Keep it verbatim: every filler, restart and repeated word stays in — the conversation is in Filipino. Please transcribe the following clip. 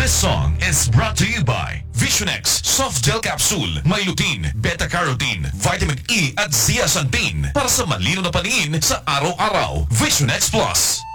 This song is brought to you by Visionex Soft Gel Capsule, may lutein, beta-carotene, vitamin E at zeaxanthin para sa malino na paningin sa araw-araw. Visionex Plus.